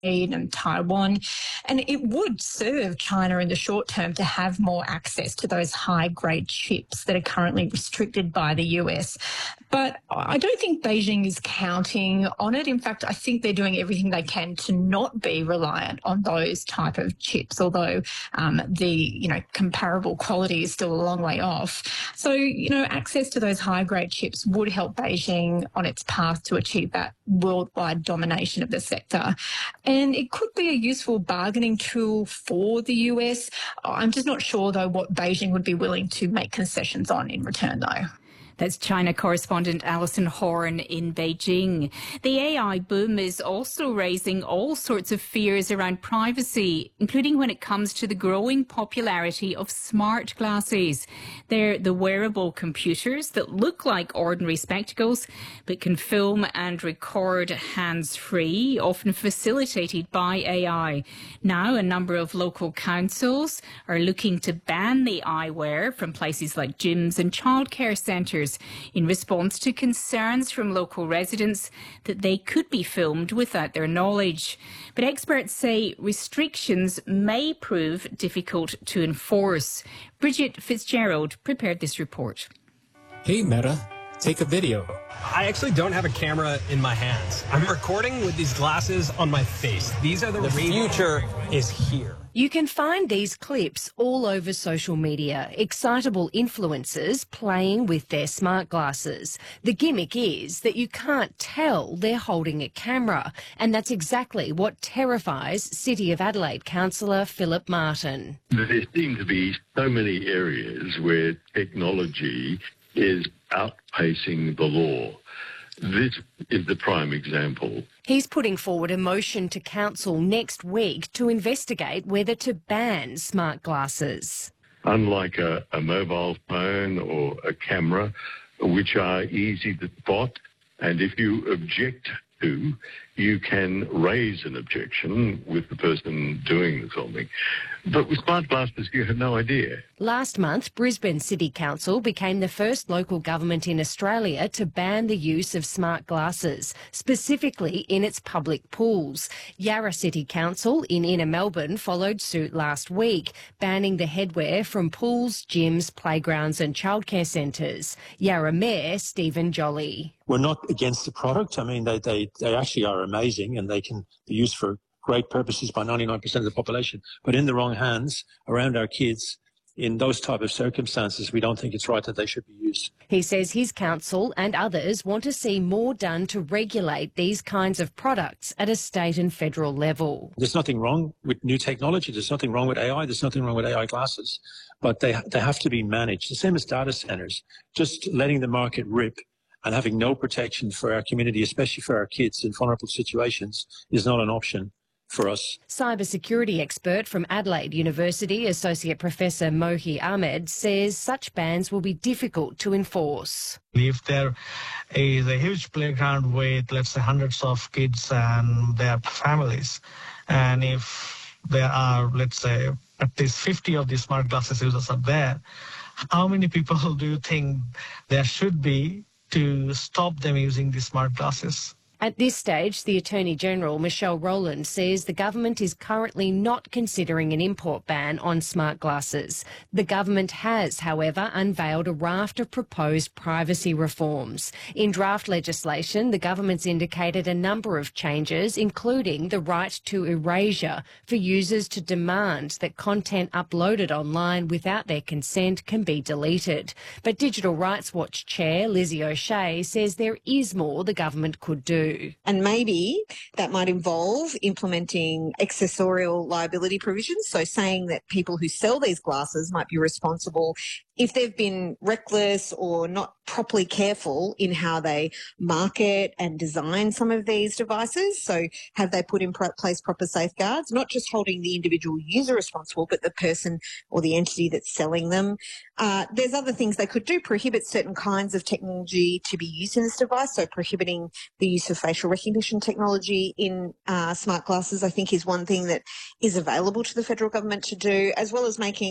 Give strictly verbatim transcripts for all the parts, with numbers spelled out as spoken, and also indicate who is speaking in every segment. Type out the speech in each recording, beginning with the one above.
Speaker 1: and Taiwan, and it would serve China in the short term to have more access to those high-grade chips that are currently restricted by the U S. But I don't think Beijing is counting on it. In fact, I think they're doing everything they can to not be reliant on those type of chips, although um, the, you know, comparable quality is still a long way off. So, you know, access to those high-grade chips would help Beijing on its path to achieve that worldwide domination of the sector. And it could be a useful bargaining tool for the U S. I'm just not sure, though, what Beijing would be willing to make concessions on in return, though.
Speaker 2: That's China correspondent Alison Horn in Beijing. The A I boom is also raising all sorts of fears around privacy, including when it comes to the growing popularity of smart glasses. They're the wearable computers that look like ordinary spectacles, but can film and record hands-free, often facilitated by A I. Now, a number of local councils are looking to ban the eyewear from places like gyms and childcare centres, in response to concerns from local residents that they could be filmed without their knowledge. But experts say restrictions may prove difficult to enforce. Bridget Fitzgerald prepared this report.
Speaker 3: Hey Meta, take a video.
Speaker 4: I actually don't have a camera in my hands. I'm recording with these glasses on my face. These are the, the future is here.
Speaker 5: You can find these clips all over social media, excitable influencers playing with their smart glasses. The gimmick is that you can't tell they're holding a camera, and that's exactly what terrifies City of Adelaide councillor Philip Martin.
Speaker 6: There seem to be so many areas where technology is outpacing the law. This is the prime example.
Speaker 5: He's putting forward a motion to council next week to investigate whether to ban smart glasses.
Speaker 6: Unlike a, a mobile phone or a camera, which are easy to spot, and if you object to, you can raise an objection with the person doing the filming. But with smart glasses, you have no idea.
Speaker 5: Last month, Brisbane City Council became the first local government in Australia to ban the use of smart glasses, specifically in its public pools. Yarra City Council in inner Melbourne followed suit last week, banning the headwear from pools, gyms, playgrounds and childcare centres. Yarra Mayor Stephen Jolly.
Speaker 7: We're not against the product. I mean, they, they, they actually are amazing and they can be used for great purposes by ninety-nine percent of the population. But in the wrong hands, around our kids, in those type of circumstances, we don't think it's right that they should be used.
Speaker 5: He says his council and others want to see more done to regulate these kinds of products at a state and federal level.
Speaker 7: There's nothing wrong with new technology. There's nothing wrong with A I. There's nothing wrong with A I glasses. But they, they have to be managed. The same as data centres. Just letting the market rip and having no protection for our community, especially for our kids in vulnerable situations, is not an option for us.
Speaker 5: Cybersecurity expert from Adelaide University, Associate Professor Mohi Ahmed, says such bans will be difficult to enforce.
Speaker 8: If there is a huge playground with, let's say, hundreds of kids and their families, and if there are, let's say, at least fifty of these smart glasses users are there, how many people do you think there should be to stop them using these smart glasses?
Speaker 5: At this stage, the Attorney-General, Michelle Rowland, says the government is currently not considering an import ban on smart glasses. The government has, however, unveiled a raft of proposed privacy reforms. In draft legislation, the government's indicated a number of changes, including the right to erasure for users to demand that content uploaded online without their consent can be deleted. But Digital Rights Watch Chair Lizzie O'Shea says there is more the government could do.
Speaker 9: And maybe that might involve implementing accessorial liability provisions, so saying that people who sell these glasses might be responsible if they've been reckless or not properly careful in how they market and design some of these devices. So have they put in place proper safeguards, not just holding the individual user responsible, but the person or the entity that's selling them. Uh, there's other things they could do, prohibit certain kinds of technology to be used in this device. So prohibiting the use of facial recognition technology in uh, smart glasses, I think, is one thing that is available to the federal government to do, as well as making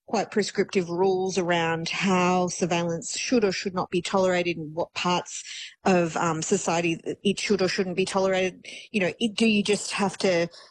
Speaker 9: quite prescriptive rules around how surveillance should or should not be tolerated and what parts of um, society it should or shouldn't be tolerated. You know, it, do you just have to